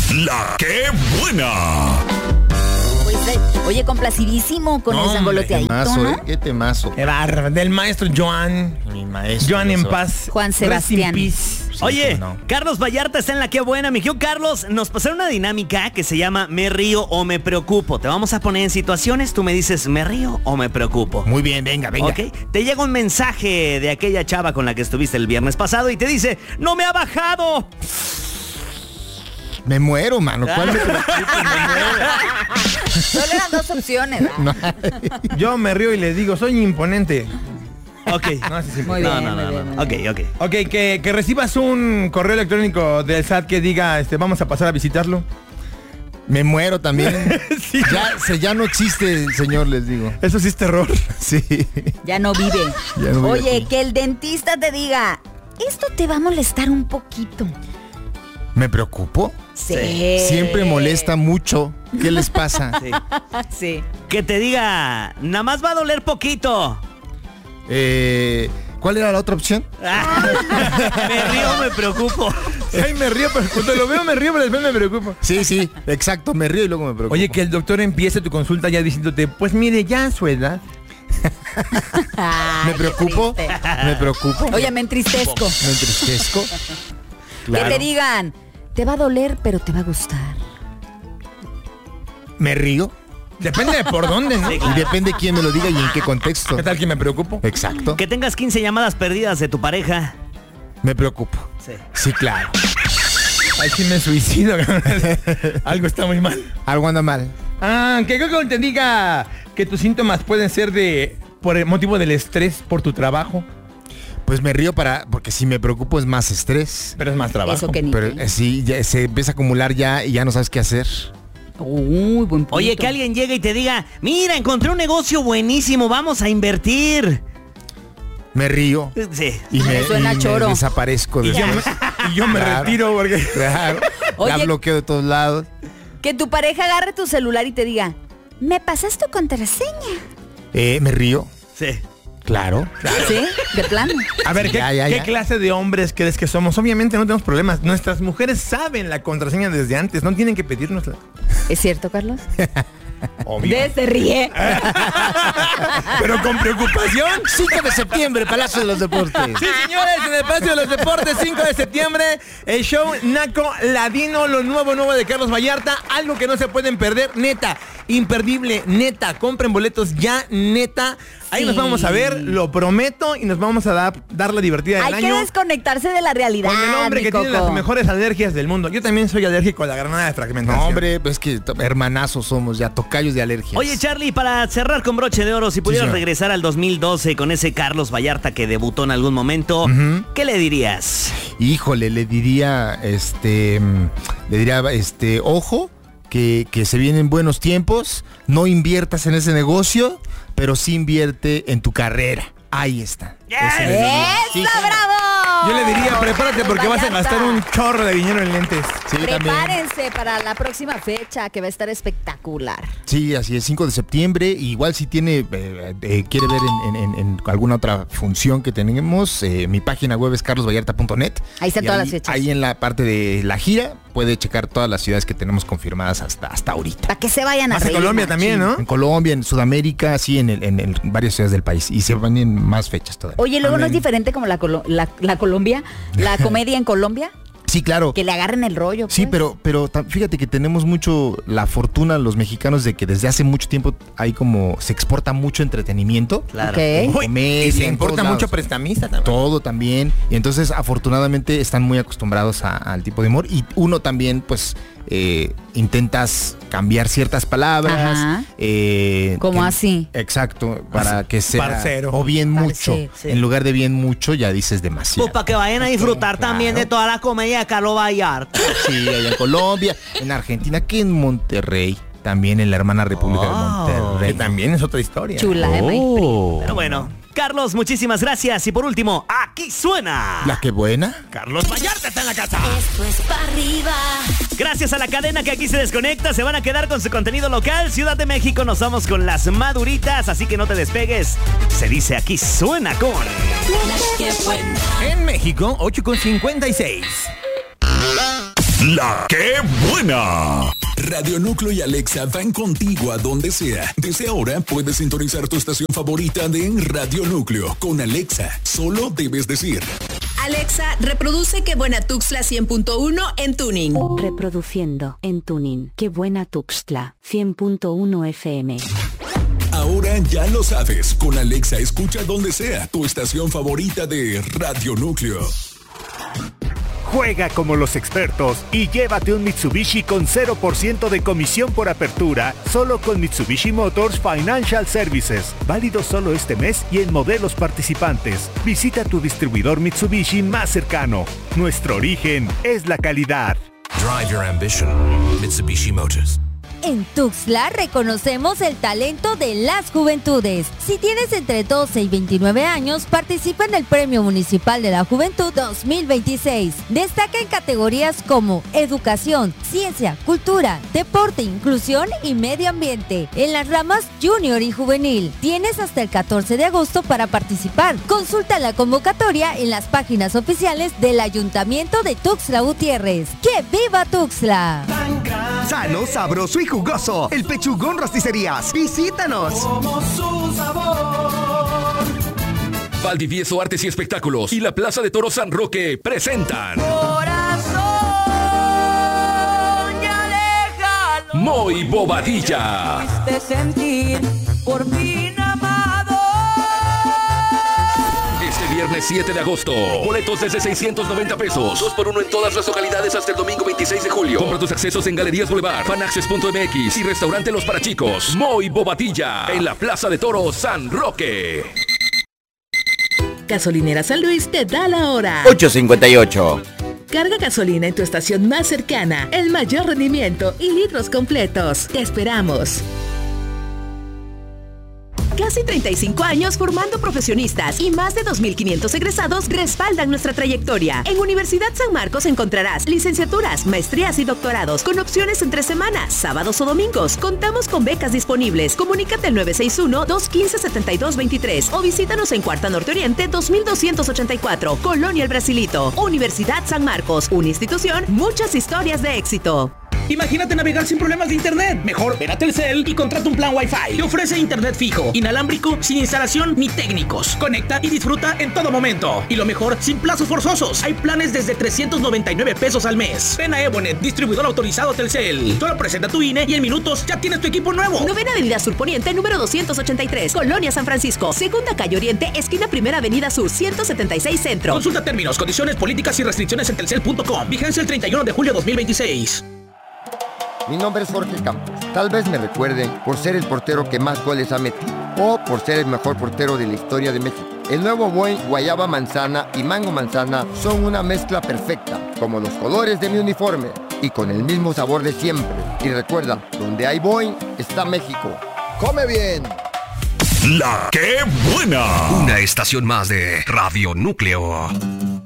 La que buena. Oye, complacidísimo con el sangoloteadito, temazo, ¿no? Qué temazo. Qué bárbaro. Del maestro Joan. Mi maestro. Joan en paz. Juan Sebastián. Rest in peace. Sí, Oye, cómo no. Carlos Vallarta está en La que buena. Mi tío Carlos, nos pasaron una dinámica que se llama Me río o me preocupo. Te vamos a poner en situaciones, tú me dices ¿me río o me preocupo? Muy bien, venga. ¿Ok? Te llega un mensaje de aquella chava con la que estuviste el viernes pasado y te dice ¡no me ha bajado! Me muero, mano. ¿Cuál me preocupa? Me muero. Solo eran dos opciones. No. Yo me río y les digo, soy imponente. Ok. No, sí, sí. Muy No, bien, no, muy no, bien, no. muy bien. Ok. Ok, que recibas un correo electrónico del SAT que diga, vamos a pasar a visitarlo. Me muero también. Sí. Ya no existe el señor, les digo. Eso sí es terror. Sí. Ya no vive. Ya no vive Oye, aquí. que el dentista te diga, esto te va a molestar un poquito. ¿Me preocupo? Sí. Siempre molesta mucho. ¿Qué les pasa? Sí. Sí. Que te diga, nada más va a doler poquito. ¿Cuál era la otra opción? Me río, me preocupo. Ay, me río, pero cuando lo veo me río, pero después me preocupo. Sí, exacto. Me río y luego me preocupo. Oye, que el doctor empiece tu consulta ya diciéndote, pues mire, ya a su edad. Ay, ¿Me preocupo? qué triste. ¿Me preocupo? Oye, me entristezco. ¿Me entristezco? Que te digan, te va a doler, pero te va a gustar. ¿Me río? Depende de por dónde, ¿no? Sí, Y claro. depende quién me lo diga y en qué contexto. ¿Qué tal que me preocupo? Exacto. Que tengas 15 llamadas perdidas de tu pareja. Me preocupo. Sí. Sí, claro. Ay, sí me suicido. Algo está muy mal. Algo anda mal. Que te diga que tus síntomas pueden ser por el motivo del estrés por tu trabajo, Pues me río porque si me preocupo es más estrés. pero es más trabajo. Eso que ni. Pero sí, ya se empieza a acumular ya y ya no sabes qué hacer. Uy, buen punto. Oye, que alguien llegue y te diga, mira, encontré un negocio buenísimo, vamos a invertir. Me río Sí. y me Suena choro. desaparezco de Y yo me Claro. retiro porque... Claro. Oye. La bloqueo de todos lados. Que tu pareja agarre tu celular y te diga, ¿me pasas tu contraseña? Me río. Sí. Claro. ¿Sí? De plano. A ver, ¿qué Ya. clase de hombres crees que somos? Obviamente no tenemos problemas. Nuestras mujeres saben la contraseña desde antes. No tienen que pedírnosla. ¿Es cierto, Carlos? Obvio. Se ríe. Pero con preocupación. 5 de septiembre, Palacio de los Deportes. Sí, señores, en el Palacio de los Deportes, 5 de septiembre, el show Naco Ladino, lo nuevo de Carlos Vallarta, algo que no se pueden perder, neta, imperdible, neta, compren boletos ya, neta. Ahí nos vamos a ver, lo prometo, y nos vamos a dar la divertida del Hay que año desconectarse de la realidad, con el hombre mi que tiene Coco. las mejores alergias del mundo. Yo también soy alérgico a la granada de fragmentación. No, hombre, pues que hermanazos somos ya, tocayos de alergias. Oye, Charlie, para cerrar con broche de oro, si pudieras señor. regresar al 2012 con ese Carlos Vallarta que debutó en algún momento, ¿qué le dirías? Híjole, le diría, ojo, que se vienen buenos tiempos, no inviertas en ese negocio, pero sí invierte en tu carrera. Ahí está. Eso le diría. Sí, ¡Eso, sí. bravo! Yo le diría, prepárate porque vas a Vallarta. gastar un chorro de dinero en lentes. Sí, también. Prepárense para la próxima fecha que va a estar espectacular. Sí, así es, 5 de septiembre. Igual si tiene, quiere ver en alguna otra función que tenemos, mi página web es carlosvallarta.net. Ahí están Y todas las fechas. Ahí en la parte de la gira puede checar todas las ciudades que tenemos confirmadas hasta ahorita. Para que se vayan a Vas a reír, Colombia machín. también, ¿no? En Colombia, en Sudamérica, sí, en varias ciudades del país. Y se van en más fechas todavía. Oye, luego no es Amén. diferente como la Colombia, la comedia en Colombia, Sí, claro. que le agarren el rollo. Sí, pues. pero fíjate que tenemos mucho la fortuna los mexicanos de que desde hace mucho tiempo hay como se exporta mucho entretenimiento. Claro. Ok. Uy, Comedia, y se en importa todos mucho lados. prestamista también. Todo también. Y entonces afortunadamente están muy acostumbrados al tipo de humor. Y uno también pues intentas cambiar ciertas palabras. Ajá. ¿Cómo así? Exacto, para que sea Parcero. o bien mucho. Parcero. Sí. En lugar de bien mucho ya dices demasiado. Pues para que vayan a disfrutar también de toda la comedia de Carlos Vallarta. Sí, allá en Colombia, en Argentina, que en Monterrey, también en la hermana República de Que Monterrey. también es otra historia. Chula, Maestri. Oh. Pero bueno, Carlos, muchísimas gracias. Y por último, aquí suena. La que buena. Carlos Vallarta está en la casa. Esto es pa' arriba. Gracias a la cadena que aquí se desconecta, se van a quedar con su contenido local. Ciudad de México, nos vamos con las maduritas, así que no te despegues. Se dice aquí suena con... La que buena. En México, 8:56. La que buena. Radio Núcleo y Alexa van contigo a donde sea. Desde ahora puedes sintonizar tu estación favorita de Radio Núcleo con Alexa. Solo debes decir: Alexa, reproduce Qué Buena Tuxtla 100.1 en Tuning. Reproduciendo en Tuning. Qué Buena Tuxtla 100.1 FM. Ahora ya lo sabes. Con Alexa escucha donde sea tu estación favorita de Radio Núcleo. Juega como los expertos y llévate un Mitsubishi con 0% de comisión por apertura, solo con Mitsubishi Motors Financial Services. Válido solo este mes y en modelos participantes. Visita tu distribuidor Mitsubishi más cercano. Nuestro origen es la calidad. Drive your ambition. Mitsubishi Motors. En Tuxtla reconocemos el talento de las juventudes. Si tienes entre 12 y 29 años, participa en el Premio Municipal de la Juventud 2026. Destaca en categorías como educación, ciencia, cultura, deporte, inclusión y medio ambiente. En las ramas junior y juvenil. Tienes hasta el 14 de agosto para participar. Consulta la convocatoria en las páginas oficiales del Ayuntamiento de Tuxtla Gutiérrez. ¡Que viva Tuxtla! Sano, sabroso y jugoso. El Pechugón Rosticerías. Visítanos. Como su sabor. Valdivieso Artes y Espectáculos y la Plaza de Toros San Roque presentan Corazón, ya déjalo. Moy Bobadilla. Fuiste sentir por fin amado. Este viernes 7 de agosto. Boletos desde 690 pesos. 2x1 en todas las localidades hasta el domingo 26 de julio. Compra tus accesos en Galerías Boulevard, Fanaccess.mx y Restaurante Los Parachicos. Moy Bobadilla en la Plaza de Toros San Roque. Gasolinera San Luis te da la hora. 8:58. Carga gasolina en tu estación más cercana. El mayor rendimiento y litros completos. Te esperamos. Casi 35 años formando profesionistas y más de 2.500 egresados respaldan nuestra trayectoria. En Universidad San Marcos encontrarás licenciaturas, maestrías y doctorados con opciones entre semanas, sábados o domingos. Contamos con becas disponibles. Comunícate al 961-215-7223 o visítanos en Cuarta Norte Oriente 2284, Colonia El Brasilito. Universidad San Marcos, una institución, muchas historias de éxito. Imagínate navegar sin problemas de internet. Mejor ven a Telcel y contrata un plan Wi-Fi. Te ofrece internet fijo, inalámbrico, sin instalación ni técnicos. Conecta y disfruta en todo momento. Y lo mejor, sin plazos forzosos. Hay planes desde 399 pesos al mes. Ven a Ebonet, distribuidor autorizado Telcel. Solo presenta tu INE y en minutos ya tienes tu equipo nuevo. Novena Avenida Sur Poniente, número 283, Colonia San Francisco. Segunda Calle Oriente, esquina Primera Avenida Sur, 176 Centro. Consulta términos, condiciones, políticas y restricciones en telcel.com. Vigencia el 31 de julio 2026. Mi nombre es Jorge Campos. Tal vez me recuerden por ser el portero que más goles ha metido o por ser el mejor portero de la historia de México. El nuevo Boing Guayaba Manzana y Mango Manzana son una mezcla perfecta, como los colores de mi uniforme y con el mismo sabor de siempre. Y recuerda, donde hay Boing está México. ¡Come bien! La que buena. Una estación más de Radio Núcleo.